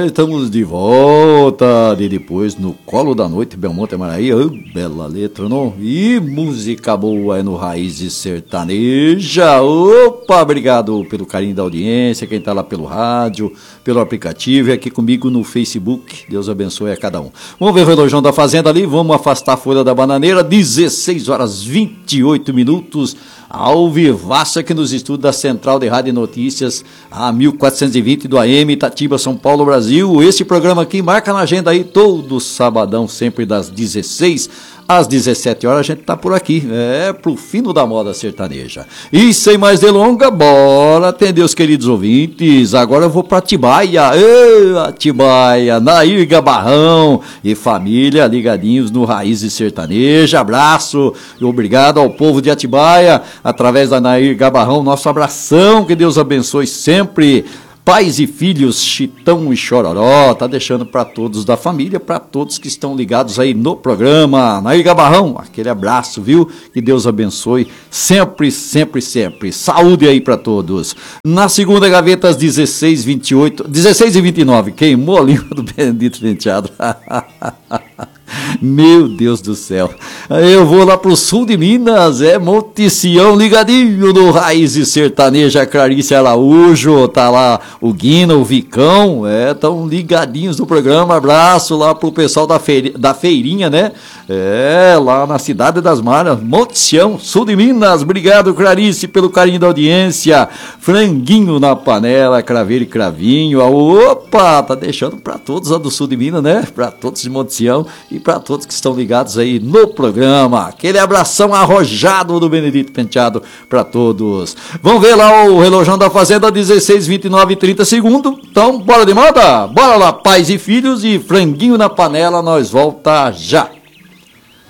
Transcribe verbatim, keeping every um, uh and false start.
estamos de volta de depois no Colo da Noite, Belmonte Amaraí. Oh, bela letra, não? E música boa é no Raízes Sertaneja. Opa, obrigado pelo carinho da audiência, quem tá lá pelo rádio, pelo aplicativo e aqui comigo no Facebook. Deus abençoe a cada um. Vamos ver o relojão da fazenda ali, vamos afastar a folha da bananeira, dezesseis horas e vinte e oito minutos. Ao vivaço aqui nos estudos da Central de Rádio e Notícias, a mil quatrocentos e vinte do A M, Itatiba, São Paulo, Brasil. Esse programa aqui marca na agenda aí todo sabadão, sempre das dezesseis às dezessete horas, a gente tá por aqui, é, pro fino da moda sertaneja. E sem mais delongas, bora atender os queridos ouvintes. Agora eu vou pra Atibaia, Ê, Atibaia, Nair Gabarrão e família ligadinhos no Raízes Sertaneja. Abraço e obrigado ao povo de Atibaia, através da Nair Gabarrão, nosso abração, que Deus abençoe sempre. Pais e filhos, Chitão e Chororó, tá deixando para todos da família, para todos que estão ligados aí no programa. Nair Gabarrão, aquele abraço, viu? Que Deus abençoe sempre, sempre, sempre. Saúde aí para todos. Na segunda gaveta, às dezesseis e vinte e oito, dezesseis e vinte e nove, queimou a língua do Benedito Penteado. Meu Deus do céu. Eu vou lá pro sul de Minas, é Monte Sião, ligadinho no Raízes Sertaneja. Clarice Araújo, tá lá o Guina, o Vicão, é, tão ligadinhos no programa. Abraço lá pro pessoal da, feiri, da feirinha, né? É, lá na Cidade das Maras, Monte Sião, sul de Minas. Obrigado, Clarice, pelo carinho da audiência. Franguinho na panela, craveiro e cravinho. Opa, tá deixando pra todos lá do sul de Minas, né? Pra todos de Monte Sião e para todos que estão ligados aí no programa. Aquele abração arrojado do Benedito Penteado para todos. Vamos ver lá o relojão da Fazenda, dezesseis, vinte e nove e trinta segundos. Então, bora de moda? Bora lá, pais e filhos e franguinho na panela, nós volta já.